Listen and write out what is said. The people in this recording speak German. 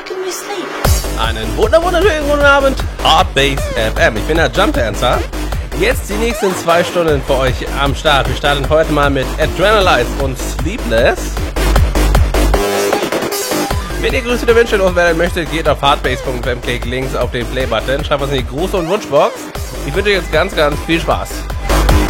can we sleep? Einen wunderschönen guten Abend, Hardbase FM. Ich bin der Jump Dancer. Jetzt die nächsten 2 Stunden für euch am Start. Wir starten heute mal mit Adrenalize und Sleepless. Wenn ihr Grüße oder Wünsche loswerden möchtet, geht auf hardbase.fm, klickt links auf den Play-Button, schreibt was in die Gruß- und Wunschbox. Ich wünsche euch jetzt ganz viel Spaß.